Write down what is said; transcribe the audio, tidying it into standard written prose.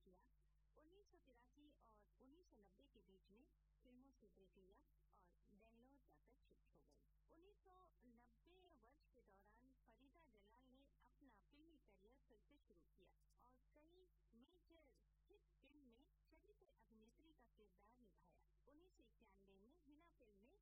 किया। 1983 और 1990 के बीच में फिल्मों से ब्रेक लिया और बेंगलोर जाकर शिफ्ट हो गई। 1990 वर्ष के दौरान फरीदा जलाल ने अपना फिल्मी करियर फिर से शुरू किया और कई मेजर हिट फिल्म में चरित्र अभिनेत्री का किरदार निभाया। 1991 में हिना फिल्म में